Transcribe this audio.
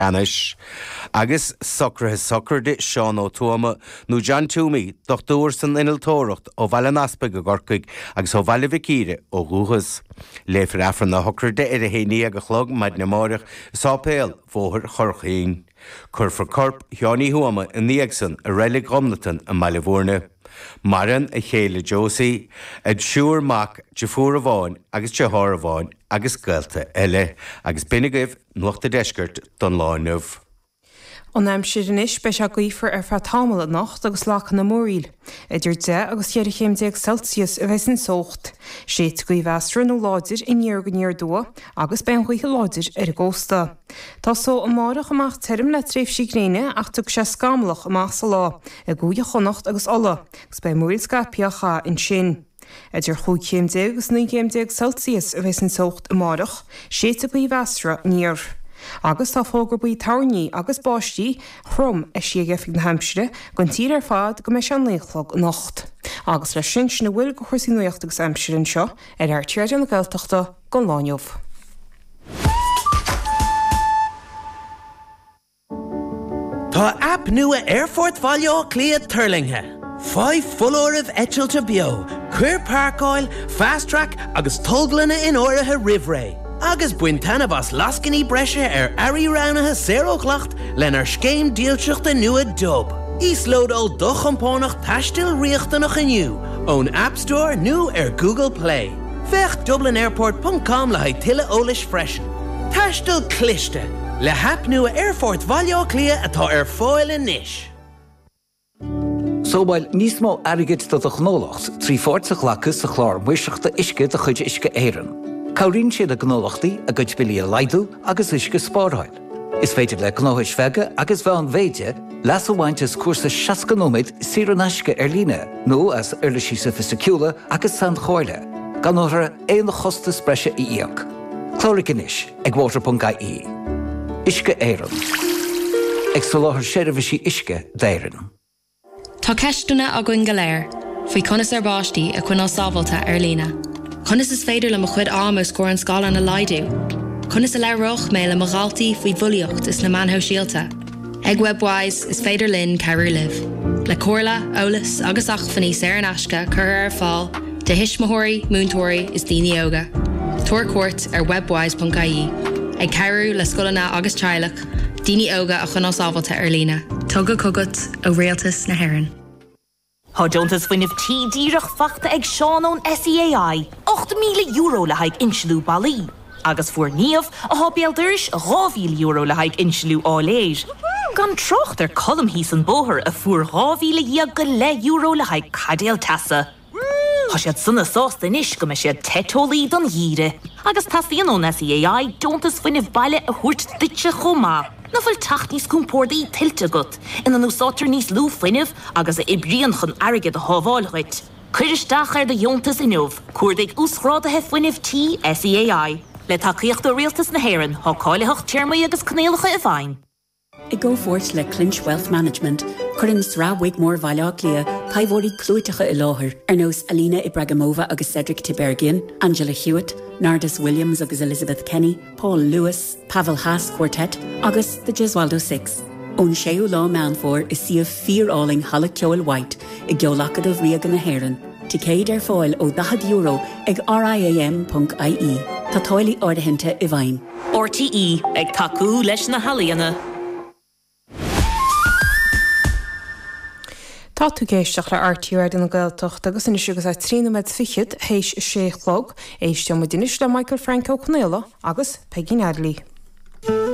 Anis. Agus soccer de Sean O'Tuama nó John Toomey Dr. san iniltóireacht ó bhaile naspa go gorcaig agus ó bhaile vicíre ó gúchas. Léifir afran na hocar de a héní a go chlog maid na máireach sápéal fóthir chorchaín. Curfar corp Johnny Huama in Níagsan a réile gomnatan a Malivórne. Maran a chéile Josie, ed siúr mac de fuair a bháin agus de thar a bháin agus gailta eile agus binigah nuachta deisgurt don láinmh. An aimsir inis be se gaoifar ar támala nacht agus lachan na móríl. Idir 10 agus 40 Celsius a bheits an sócht. Séit go bhheastra nó láidir in níor dua agus ben chuoiche láidir ar a ggósta. Tá só an márach amach term le tréimh sí gréine ach tug sé scamlach amach sa lá, a gúide chonacht agus alla, gus be móil scapiacha in sin. Idir 5 agus 9 Celsius a bheits an sócht a márach, séit go bhheastra níor. Agus tá fógur buí tarnaí agus báistí chrum a si gefig na Hampshire gon tír ar fad go me se an léchlog nacht. Agus le sin na bhfuil go chuirsaí nuocht agus Hampshire an seo ar tíir an gailteachta go láinmh. Tá app nua Airfort Valio Clia Turlinghe. 5 full oribh eitilte bio, cuir parkáil, fast track agus tóglanna in áirithe rivray. Agus buintana bas lascaní breise ar airí ránathe 0 clacht lenar scéim díalteachta nua dub. Íslód ó do champónach taistil riachtanach iniu, ón App Store nó ar Google Play. Fech dublinairport.com le haid tuile ólis freisin. Taistil cliste, le hap nua Airfort Valio Clia atá ar fáil inis. Sóbáil níos mó airgid do gnólacht, trí fórtach lachas a chlár muiseachta isce de chuid isce éireann. Caurín siad a gnólachtaí a gcuid bilí a laidú agus isce spáráil. Is féidir le gnóthais feige agus bheith an bhéide leas a bhaintes cuasa 60 nóid siar an aisce ar líne nó as ar le síosa fisiciúla agus san chóirle, gan óthar éon chosta spreise i íoc. Clóric inis ag water.ie. Isce éireann. Ag soláthar séirbhísí isce d'éireann. Tá ceistúna a gcuin go léir, faoi conas ar báistí a chuinál sábhalta ar lína. Conas is féidir le mo chuid ámas scór an scála na laidú. Conas a leiroch mé le magaltaí faoi bhuilíocht is na manthó síalta. Ag webwise is féidir linn ceirú liv. Le cóirla, ólas agus achfaní sé an aisce chur ar fáil, de hismóirí, múntóirí is daoine óga. Tuair cuairt ar webwise.ie. Ag ceirú le scolanna agus teilech, daoine óga a chuinál sábhalta ar lína. Tugad cogat ó réaltas na hÉireann. Tá Jonas fuineh díreach fachta ag Seán ón SEAI, €8,000 le haig insilú balí. Agus fuair níomh a hábéal dúirs €2,000 le haig insilú áléir. Gan trocht ar colm hís an bóthir a fuair €2,000 go le le haig cadéal tasa. Tá siad sunna sásta inis go me siad tetólaí don dhíre. Agus tasaíon ón SEAI Jonas fuineh baile a thuirt duite chomá. Na bfuil tacht níos cúmpórdaí tiltte gut, ina nó sátar níos lú fuineh agus a ibríon chun airgid a hábháilchuid. Cuiristeach ar de Jóntas inmh, cuairdaigh úsrádathe fuineh tí SEAI. Le tacaíocht do rialtas na hÉireann, há cáileach tíormaí agus cnéalacha a bhain. I go fort le Clinch Wealth Management, chuirn srá Wigmore Valá Clia, taimhórí clúitecha i láthair, ar nós Alina Ibragimova agus Cedric Tibergian, Angela Hewitt, Nardis Williams agus Elizabeth Kenny, Paul Lewis, Pavel Haas Quartet, agus the Gesualdo Six. Ón séú lá meán fór is siomh fíoráling Halla Ceol White i gceolachad ó bhríoga na hÉireann, ticéid ar fáil ó €10 ag riam.ie. Tá táilí ordaithe i bhain. RTE ag taú leis na halaíana. Tá tú géisteach le RTR den gailteacht agus in sigus a trína med fichiid héis sé chlog, éiste mo dinis le Michael Franco Connella agus Peggy Nadley.